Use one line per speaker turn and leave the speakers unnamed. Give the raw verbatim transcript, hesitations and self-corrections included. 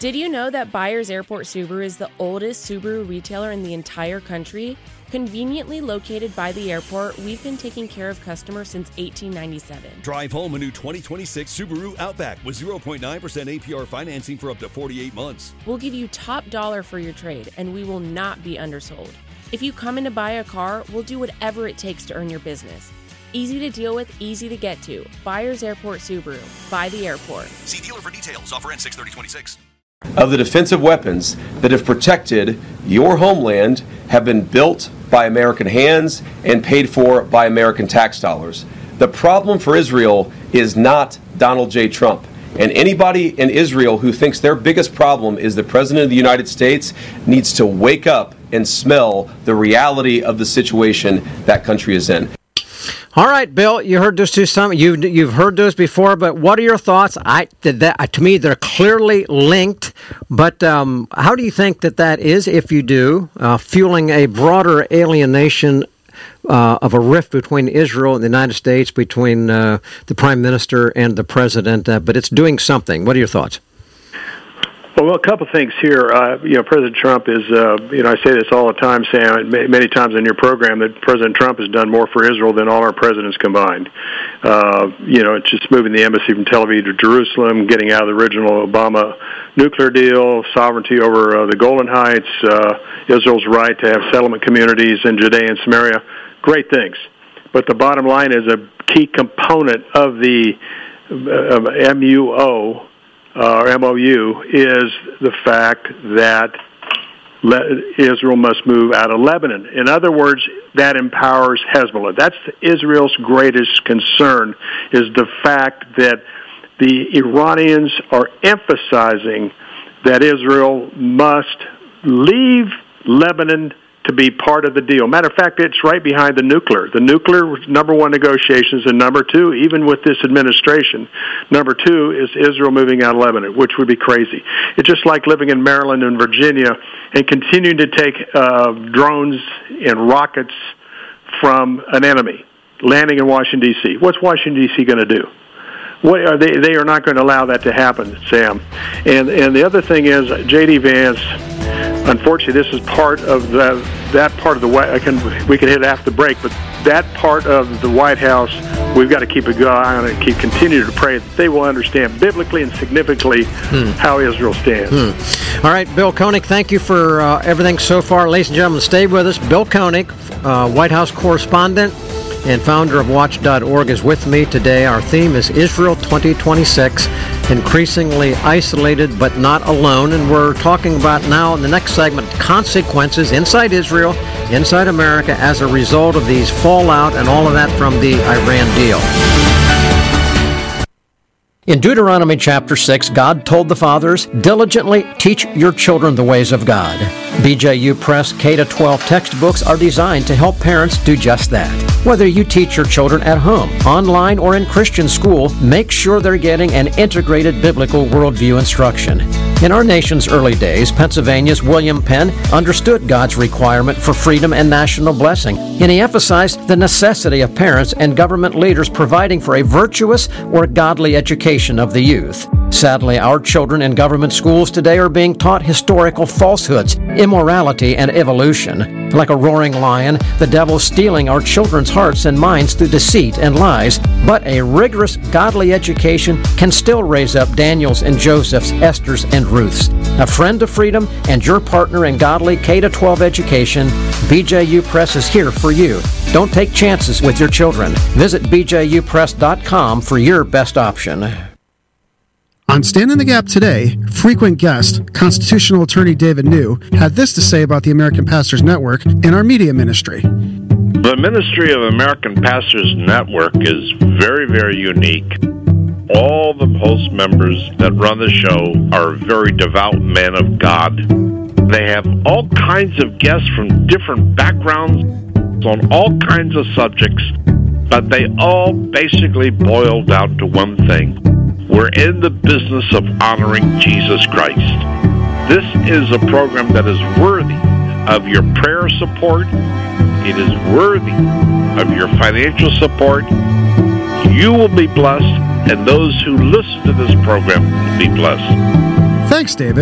Did you know that Byers Airport Subaru is the oldest Subaru retailer in the entire country? Conveniently located by the airport, we've been taking care of customers since eighteen ninety-seven.
Drive home a new twenty twenty-six Subaru Outback with zero point nine percent A P R financing for up to forty-eight months.
We'll give you top dollar for your trade, and we will not be undersold. If you come in to buy a car, we'll do whatever it takes to earn your business. Easy to deal with, easy to get to. Byers Airport Subaru. By the airport.
See dealer for details. Offer ends six thirty twenty-six.
Of the defensive weapons that have protected your homeland have been built by American hands and paid for by American tax dollars. The problem for Israel is not Donald J. Trump. And anybody in Israel who thinks their biggest problem is the President of the United States needs to wake up and smell the reality of the situation that country is in.
All right, Bill, you heard those two some you you've heard those before, but what are your thoughts? I that to me they're clearly linked, but um, how do you think that that is, if you do, uh, fueling a broader alienation uh, of a rift between Israel and the United States, between uh, the Prime Minister and the President? Uh, but it's doing something. What are your thoughts?
Well, a couple things here. Uh, you know, President Trump is, uh, you know, I say this all the time, Sam, many times in your program, that President Trump has done more for Israel than all our presidents combined. Uh, you know, it's just moving the embassy from Tel Aviv to Jerusalem, getting out of the original Obama nuclear deal, sovereignty over uh, the Golan Heights, uh, Israel's right to have settlement communities in Judea and Samaria. Great things. But the bottom line is a key component of the uh, M U O, Uh, or M O U, is the fact that Le- Israel must move out of Lebanon. In other words, that empowers Hezbollah. That's Israel's greatest concern, is the fact that the Iranians are emphasizing that Israel must leave Lebanon to be part of the deal. Matter of fact, it's right behind the nuclear. The nuclear was number one negotiations, and number two, even with this administration, number two is Israel moving out of Lebanon, which would be crazy. It's just like living in Maryland and Virginia and continuing to take uh, drones and rockets from an enemy, landing in Washington, D C What's Washington, D C going to do? What are they? They are not going to allow that to happen, Sam. And and the other thing is, J D. Vance, unfortunately, this is part of the, that part of the White. I can we can hit after the break, but that part of the White House, we've got to keep a good eye on it. Keep continue to pray that they will understand biblically and significantly hmm. how Israel stands.
Hmm. All right, Bill Koenig, thank you for uh, everything so far, ladies and gentlemen. Stay with us. Bill Koenig, uh, White House correspondent and founder of Watch dot org, is with me today. Our theme is Israel twenty twenty-six, increasingly isolated but not alone. And we're talking about now in the next segment consequences inside Israel, inside America, as a result of these fallout and all of that from the Iran deal. In Deuteronomy chapter six, God told the fathers, diligently teach your children the ways of God. B J U Press K to twelve textbooks are designed to help parents do just that. Whether you teach your children at home, online, or in Christian school, make sure they're getting an integrated biblical worldview instruction. In our nation's early days, Pennsylvania's William Penn understood God's requirement for freedom and national blessing, and he emphasized the necessity of parents and government leaders providing for a virtuous or godly education of the youth. Sadly, our children in government schools today are being taught historical falsehoods, immorality, and evolution. Like a roaring lion, the devil's stealing our children's hearts and minds through deceit and lies. But a rigorous, godly education can still raise up Daniels and Josephs, Esthers and Ruths. A friend of freedom and your partner in godly K to twelve education, B J U Press is here for you. Don't take chances with your children. Visit b j u press dot com for your best option.
On Stand in the Gap today, frequent guest, constitutional attorney David New, had this to say about the American Pastors Network and our media ministry.
The Ministry of American Pastors Network is very, very unique. All the host members that run the show are very devout men of God. They have all kinds of guests from different backgrounds on all kinds of subjects, but they all basically boil down to one thing. We're in the business of honoring Jesus Christ. This is a program that is worthy of your prayer support. It is worthy of your financial support. You will be blessed, and those who listen to this program will be blessed.
Thanks, David.